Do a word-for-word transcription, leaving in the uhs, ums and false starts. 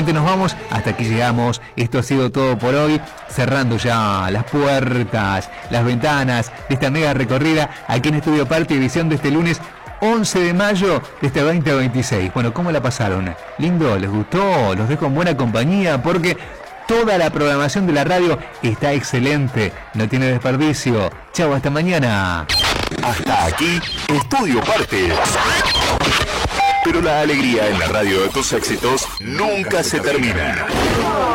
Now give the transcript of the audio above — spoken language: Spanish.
Finalmente nos vamos, hasta aquí llegamos. Esto ha sido todo por hoy, cerrando ya las puertas, las ventanas de esta mega recorrida aquí en Estudio Parte y Visión de este lunes once de mayo de este veinte veintiséis. Bueno, ¿cómo la pasaron? ¿Lindo? ¿Les gustó? ¿Los dejo en buena compañía? Porque toda la programación de la radio está excelente, no tiene desperdicio. Chau, hasta mañana. Hasta aquí, Estudio Parte. Pero la alegría en la radio de tus éxitos nunca se termina.